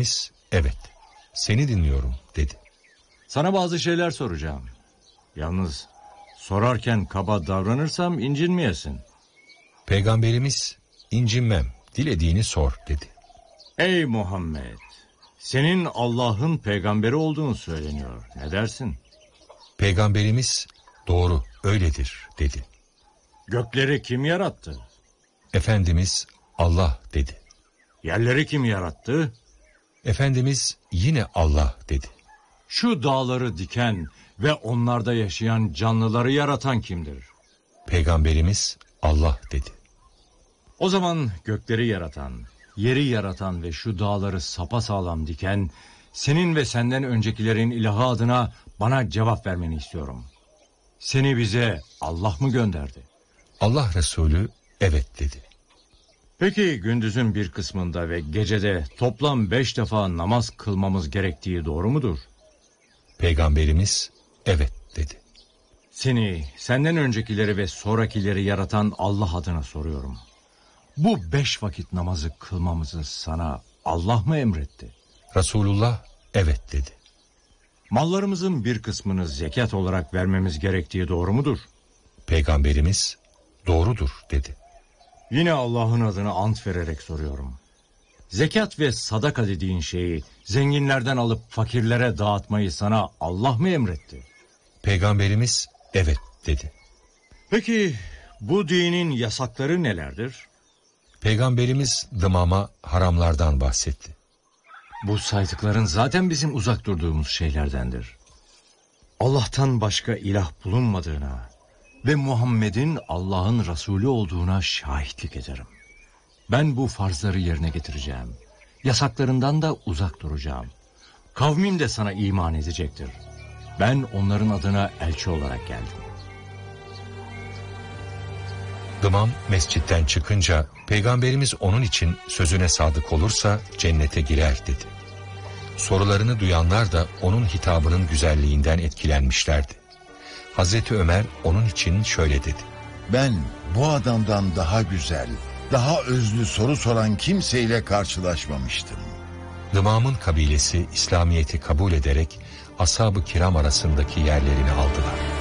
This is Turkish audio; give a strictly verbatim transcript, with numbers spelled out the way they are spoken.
Peygamberimiz evet, seni dinliyorum dedi. Sana bazı şeyler soracağım. Yalnız sorarken kaba davranırsam incinmeyesin. Peygamberimiz incinmem, dilediğini sor dedi. Ey Muhammed, senin Allah'ın peygamberi olduğunu söyleniyor. Ne dersin? Peygamberimiz doğru, öyledir dedi. Gökleri kim yarattı? Efendimiz Allah dedi. Yerleri kim yarattı? Efendimiz yine Allah dedi. Şu dağları diken ve onlarda yaşayan canlıları yaratan kimdir? Peygamberimiz Allah dedi. O zaman gökleri yaratan, yeri yaratan ve şu dağları sapasağlam diken, senin ve senden öncekilerin ilahı adına bana cevap vermeni istiyorum. Seni bize Allah mı gönderdi? Allah Resulü evet dedi. Peki gündüzün bir kısmında ve gecede toplam beş defa namaz kılmamız gerektiği doğru mudur? Peygamberimiz evet dedi. Seni, senden öncekileri ve sonrakileri yaratan Allah adına soruyorum. Bu beş vakit namazı kılmamızı sana Allah mı emretti? Resulullah evet dedi. Mallarımızın bir kısmını zekat olarak vermemiz gerektiği doğru mudur? Peygamberimiz doğrudur dedi. Yine Allah'ın adına ant vererek soruyorum. Zekat ve sadaka dediğin şeyi zenginlerden alıp fakirlere dağıtmayı sana Allah mı emretti? Peygamberimiz evet dedi. Peki bu dinin yasakları nelerdir? Peygamberimiz dımama haramlardan bahsetti. Bu saydıkların zaten bizim uzak durduğumuz şeylerdendir. Allah'tan başka ilah bulunmadığına ve Muhammed'in Allah'ın Resulü olduğuna şahitlik ederim. Ben bu farzları yerine getireceğim. Yasaklarından da uzak duracağım. Kavmim de sana iman edecektir. Ben onların adına elçi olarak geldim. Dımam mescitten çıkınca Peygamberimiz onun için sözüne sadık olursa cennete girer dedi. Sorularını duyanlar da onun hitabının güzelliğinden etkilenmişlerdi. Hazreti Ömer onun için şöyle dedi. Ben bu adamdan daha güzel, daha özlü soru soran kimseyle karşılaşmamıştım. Dımam'ın kabilesi İslamiyet'i kabul ederek ashab-ı kiram arasındaki yerlerini aldılar.